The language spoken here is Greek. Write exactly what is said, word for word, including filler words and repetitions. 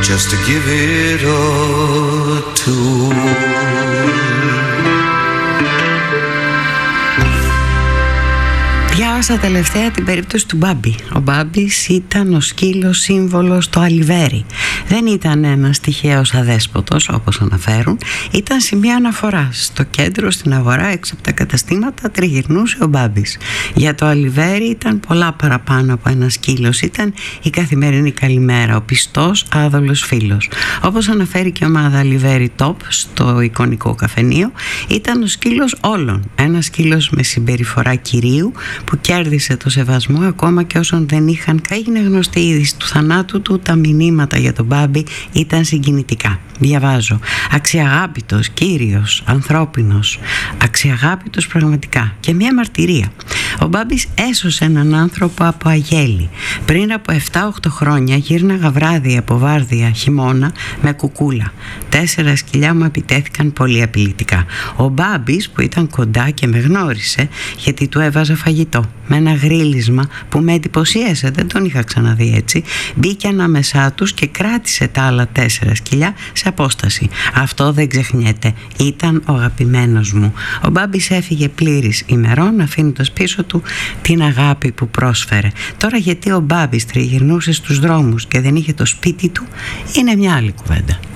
just to give it all to. Διάβασα τελευταία την περίπτωση του Μπάμπη. Ο Μπάμπης ήταν ο σκύλος σύμβολος στο Αλιβέρι. Δεν ήταν ένας τυχαίος αδέσποτος όπως αναφέρουν. Ήταν σημεία αναφοράς. Στο κέντρο, στην αγορά, έξω από τα καταστήματα τριγυρνούσε ο Μπάμπης. Για το Αλιβέρι ήταν πολλά παραπάνω από ένα σκύλος. Ήταν η καθημερινή καλημέρα, ο πιστός άδολος φίλος. Όπως αναφέρει και η ομάδα Αλιβέρι Top στο εικονικό καφενείο, ήταν ο σκύλος όλων. Ένα σκύλος με συμπεριφορά κυρίου που κέρδισε το σεβασμό ακόμα και όσων δεν είχαν. Έγινε γνωστή η είδηση του θανάτου του. Τα μηνύματα για τον Μπάμπη ήταν συγκινητικά. Διαβάζω: αξιαγάπητος, κύριος, ανθρώπινος, αξιαγάπητος πραγματικά. Και μια μαρτυρία. Ο Μπάμπης έσωσε έναν άνθρωπο από αγέλη. Πριν από επτά οκτώ χρόνια γύρναγα βράδυ από βάρδια χειμώνα με κουκούλα. Τέσσερα σκυλιά μου επιτέθηκαν πολύ απειλητικά. Ο Μπάμπης που ήταν κοντά και με γνώρισε γιατί του έβαζα φαγητό. Με ένα γρίλισμα που με εντυπωσίασε, δεν τον είχα ξαναδεί έτσι, μπήκε ανάμεσά τους και κράτησε τα άλλα τέσσερα σκυλιά σε απόσταση. Αυτό δεν ξεχνιέται. Ήταν ο αγαπημένος μου. Ο Μπάμπης έφυγε πλήρης ημερών, αφήνοντας πίσω του την αγάπη που πρόσφερε. Τώρα γιατί ο Μπάμπης τριγυρνούσε στους δρόμους και δεν είχε το σπίτι του, είναι μια άλλη κουβέντα.